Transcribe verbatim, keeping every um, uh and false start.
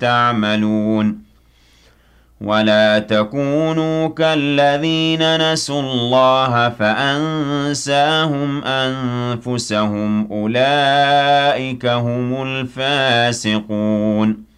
تعملون ولا تكونوا كالذين نسوا الله فأنساهم أنفسهم أولئك هم الفاسقون